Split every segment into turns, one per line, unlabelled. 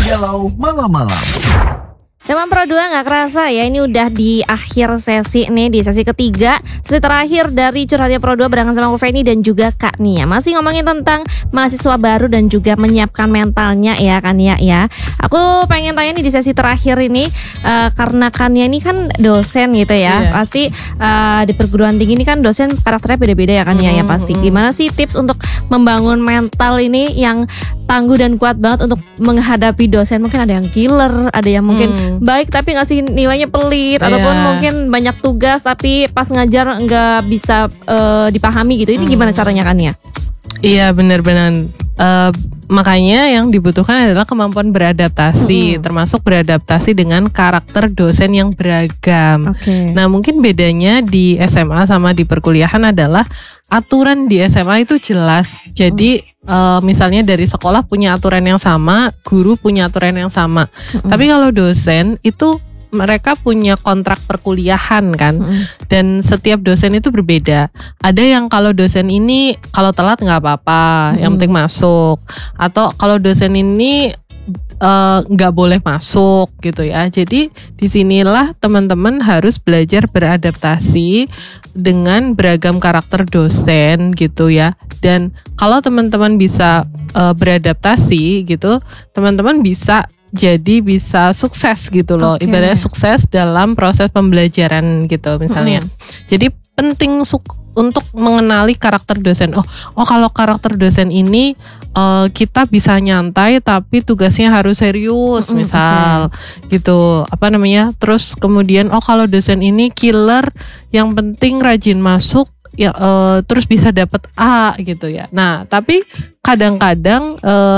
Galau Malam-Malam.
Teman Pro 2 gak kerasa ya, ini udah di akhir sesi nih, di sesi ketiga, sesi terakhir dari Curhatnya Pro 2 barengan sama aku Feni dan juga Kak Nia. Masih ngomongin tentang mahasiswa baru dan juga menyiapkan mentalnya ya Kak Nia ya. Aku pengen tanya nih di sesi terakhir ini, karena Kak Nia ini kan dosen gitu ya. Pasti di perguruan tinggi ini kan dosen karakternya beda-beda ya Kak Nia ya pasti. Gimana sih tips untuk membangun mental ini yang tangguh dan kuat banget untuk menghadapi dosen? Mungkin ada yang killer, ada yang mungkin baik tapi ngasih nilainya pelit, ataupun mungkin banyak tugas tapi pas ngajar nggak bisa dipahami gitu. Ini gimana caranya kan ya?
Iya benar-benar. Makanya yang dibutuhkan adalah kemampuan beradaptasi, termasuk beradaptasi dengan karakter dosen yang beragam. Nah mungkin bedanya di SMA sama di perkuliahan adalah aturan di SMA itu jelas. Jadi misalnya dari sekolah punya aturan yang sama, guru punya aturan yang sama. Tapi kalau dosen itu mereka punya kontrak perkuliahan kan, dan setiap dosen itu berbeda. Ada yang kalau dosen ini kalau telat nggak apa-apa, yang penting masuk. Atau kalau dosen ini nggak boleh masuk gitu ya. Jadi disinilah teman-teman harus belajar beradaptasi dengan beragam karakter dosen gitu ya. Dan kalau teman-teman bisa beradaptasi gitu, teman-teman bisa sukses gitu loh. Ibaratnya sukses dalam proses pembelajaran gitu misalnya. Jadi penting untuk mengenali karakter dosen. Oh kalau karakter dosen ini kita bisa nyantai tapi tugasnya harus serius misal gitu. Terus kemudian kalau dosen ini killer, yang penting rajin masuk ya, terus bisa dapat A gitu ya. Nah tapi kadang-kadang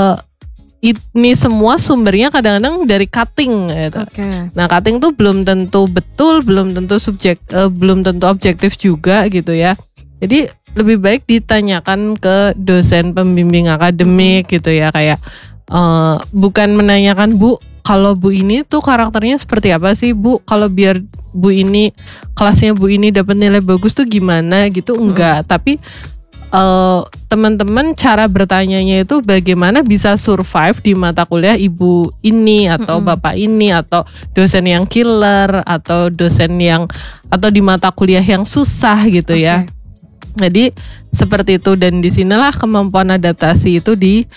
ini semua sumbernya kadang-kadang dari cutting gitu. Nah cutting tuh belum tentu betul, belum tentu objektif juga gitu ya. Jadi lebih baik ditanyakan ke dosen pembimbing akademik gitu ya, kayak bukan menanyakan, Bu, kalau Bu ini tuh karakternya seperti apa sih Bu? Kalau biar Bu ini, kelasnya Bu ini dapat nilai bagus tuh gimana gitu? Enggak, tapi teman-teman cara bertanyanya itu bagaimana bisa survive di mata kuliah ibu ini atau bapak ini, atau dosen yang killer, atau dosen yang, atau di mata kuliah yang susah gitu ya. Jadi seperti itu, dan disinilah kemampuan adaptasi itu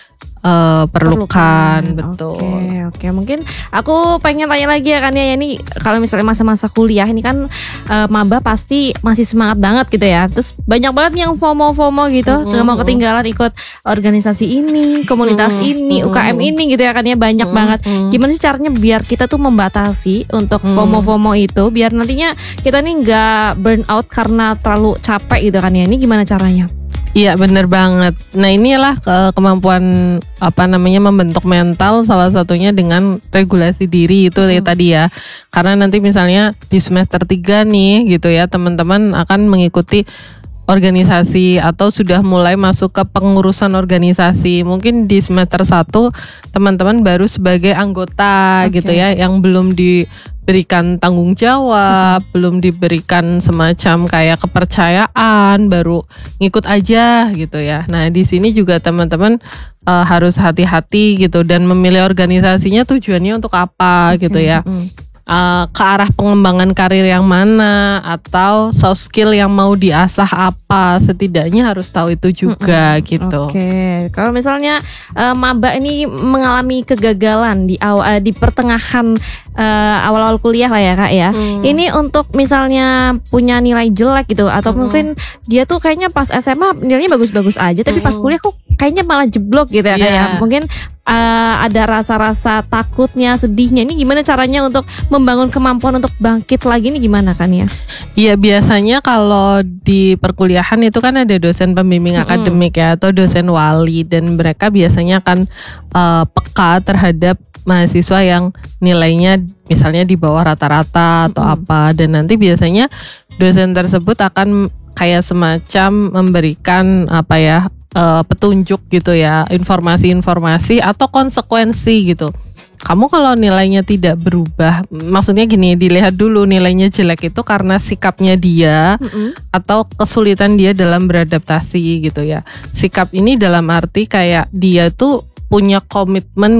diperlukan. Betul.
Oke. Mungkin aku pengen tanya lagi ya kan ya, ini kalau misalnya masa-masa kuliah ini kan maba pasti masih semangat banget gitu ya. Terus banyak banget yang FOMO gitu, nggak mau ketinggalan ikut organisasi ini, komunitas ini, UKM ini gitu ya kan ya, banyak banget. Gimana sih caranya biar kita tuh membatasi untuk FOMO itu, biar nantinya kita nih nggak burn out karena terlalu capek gitu kan ya? Ini gimana caranya?
Iya benar banget. Nah inilah kemampuan membentuk mental, salah satunya dengan regulasi diri itu tadi ya. Karena nanti misalnya di semester 3 nih gitu ya, teman-teman akan mengikuti organisasi atau sudah mulai masuk ke pengurusan organisasi. Mungkin di semester 1 teman-teman baru sebagai anggota gitu ya, yang belum diberikan tanggung jawab, belum diberikan semacam kayak kepercayaan, baru ngikut aja gitu ya. Nah di sini juga teman-teman harus hati-hati gitu, dan memilih organisasinya tujuannya untuk apa gitu ya. Ke arah pengembangan karir yang mana, atau soft skill yang mau diasah apa, setidaknya harus tahu itu juga gitu.
Kalau misalnya maba ini mengalami kegagalan di pertengahan awal-awal kuliah lah ya Kak ya. Ini untuk misalnya punya nilai jelek gitu, atau mungkin dia tuh kayaknya pas SMA nilainya bagus-bagus aja, tapi pas kuliah kok kayaknya malah jeblok gitu ya Kak ya. Mungkin ada rasa-rasa takutnya, sedihnya. Ini gimana caranya untuk membangun kemampuan untuk bangkit lagi, nih gimana kan ya?
Iya biasanya kalau di perkuliahan itu kan ada dosen pembimbing akademik ya, atau dosen wali, dan mereka biasanya akan peka terhadap mahasiswa yang nilainya misalnya di bawah rata-rata atau apa, dan nanti biasanya dosen tersebut akan kayak semacam memberikan petunjuk gitu ya, informasi-informasi atau konsekuensi gitu. Kamu kalau nilainya tidak berubah, maksudnya gini, dilihat dulu nilainya jelek itu karena sikapnya dia atau kesulitan dia dalam beradaptasi gitu ya. Sikap ini dalam arti kayak dia tuh punya komitmen